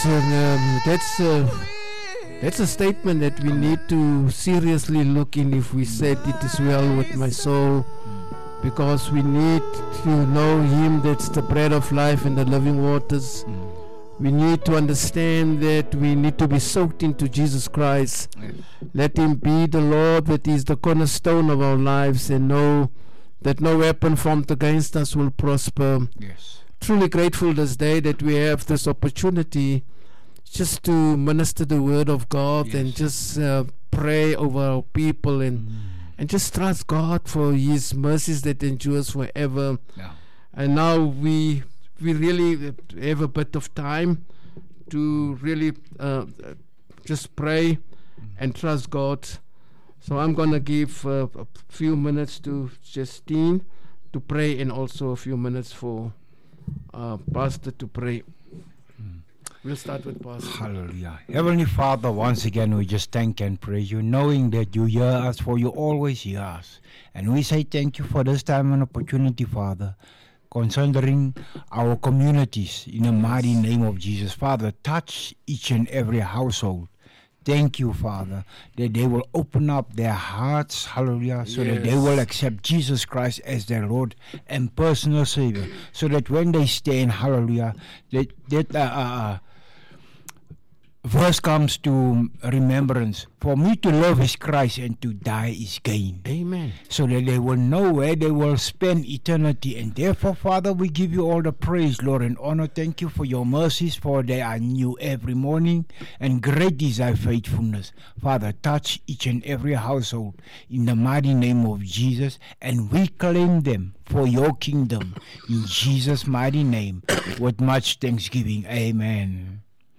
that's a statement that we need to seriously look in. If we said it is well with my soul, because we need to know Him that's the bread of life and the living waters. We need to understand that we need to be soaked into Jesus Christ. Let Him be the Lord that is the cornerstone of our lives, and know that no weapon formed against us will prosper. Yes. Truly grateful this day that we have this opportunity just to minister the word of God, and just pray over our people, and just trust God for His mercies that endures forever. And now we really have a bit of time to really just pray and trust God. So I'm going to give a few minutes to Justine to pray, and also a few minutes for Pastor to pray. We'll start with Pastor. Hallelujah. Heavenly Father, once again we just thank and praise you, knowing that you hear us, for you always hear us. And we say thank you for this time and opportunity, Father, considering our communities in the mighty name of Jesus. Father, touch each and every household. Thank you, Father, that they will open up their hearts, hallelujah, so that they will accept Jesus Christ as their Lord and personal Savior, so that when they stand, hallelujah, that verse comes to remembrance. For me to live is Christ, and to die is gain. Amen. So that they will know where they will spend eternity. And therefore, Father, we give you all the praise, Lord, and honor. Thank you for your mercies, for they are new every morning, and great is thy faithfulness. Father, touch each and every household in the mighty name of Jesus, and we claim them for your kingdom in Jesus' mighty name with much thanksgiving. Amen.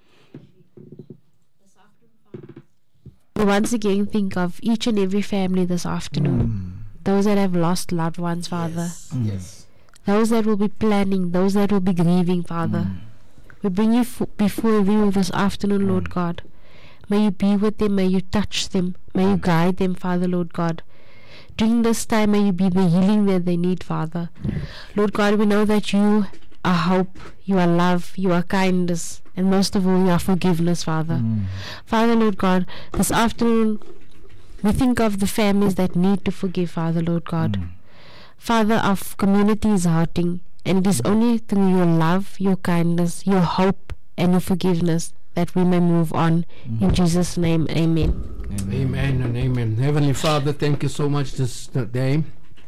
We once again think of each and every family this afternoon. Those that have lost loved ones, Father. Yes. Those that will be planning, those that will be grieving, Father. We bring you before you this afternoon, Lord God. May you be with them, may you touch them, may you guide them, Father, Lord God. During this time, may you be the healing that they need, Father. Lord God, we know that you are hope, you are love, you are kindness, and most of all, you are forgiveness, Father. Father, Lord God, this afternoon, we think of the families that need to forgive, Father, Lord God. Father, our community is hurting, and it is only through your love, your kindness, your hope, and your forgiveness that we may move on. In Jesus' name, amen. Amen and amen. Heavenly Father, thank you so much this day,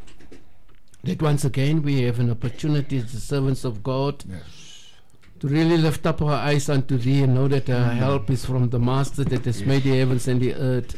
that once again we have an opportunity as the servants of God to really lift up our eyes unto Thee, and know that our help is from the Master that has made the heavens and the earth.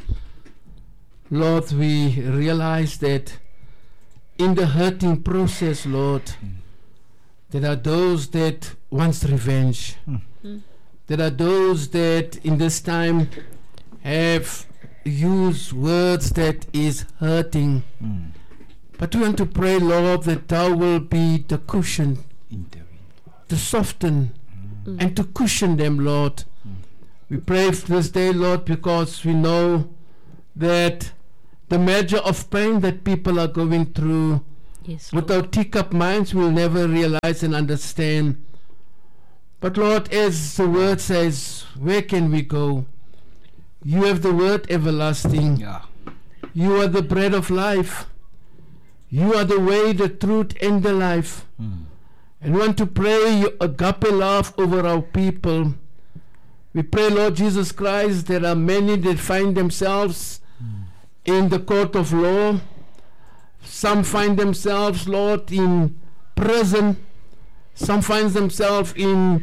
Lord, we realize that in the hurting process, Lord, there are those that wants revenge. There are those that in this time have used words that is hurting. But we want to pray, Lord, that Thou will be the cushion, to soften and to cushion them, Lord. We pray for this day, Lord, because we know that the measure of pain that people are going through, with our teacup minds, we'll never realize and understand. But Lord, as the word says, where can we go? You have the word everlasting. You are the bread of life. You are the way, the truth, and the life. And we want to pray your agape love over our people. We pray, Lord Jesus Christ, there are many that find themselves in the court of law. Some find themselves, Lord, in prison. Some find themselves in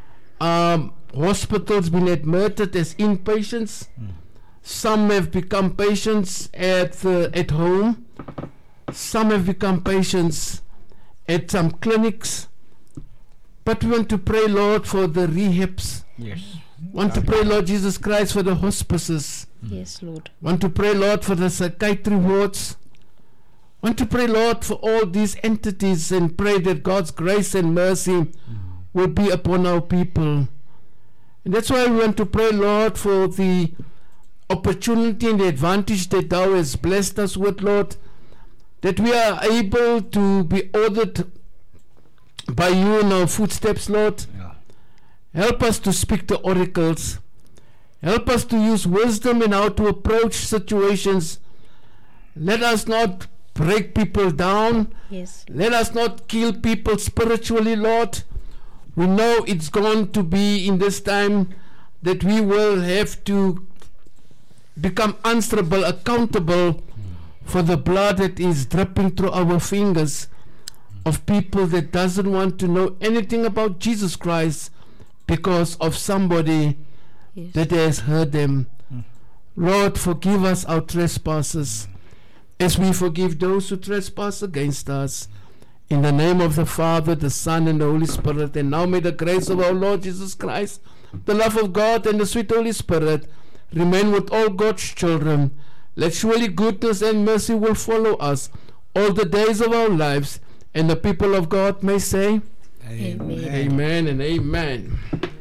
hospitals, being admitted as inpatients. Some have become patients at home. Some have become patients at some clinics. But we want to pray, Lord, for the rehabs. Want to pray, Lord Jesus Christ, for the hospices. Yes, Lord. Want to pray, Lord, for the psychiatry wards. Want to pray, Lord, for all these entities, and pray that God's grace and mercy will be upon our people. And that's why we want to pray, Lord, for the opportunity and the advantage that Thou hast blessed us with, Lord, that we are able to be ordered by You in our footsteps, Lord. Help us to speak the oracles. Help us to use wisdom in how to approach situations. Let us not break people down. Yes. Let us not kill people spiritually, Lord. We know it's going to be in this time that we will have to become answerable, accountable for the blood that is dripping through our fingers of people that doesn't want to know anything about Jesus Christ because of somebody Yes. that has hurt them. Lord, forgive us our trespasses as we forgive those who trespass against us. In the name of the Father, the Son, and the Holy Spirit. And now may the grace of our Lord Jesus Christ, the love of God, and the sweet Holy Spirit remain with all God's children. Let surely goodness and mercy will follow us all the days of our lives. And the people of God may say, Amen. Amen and amen.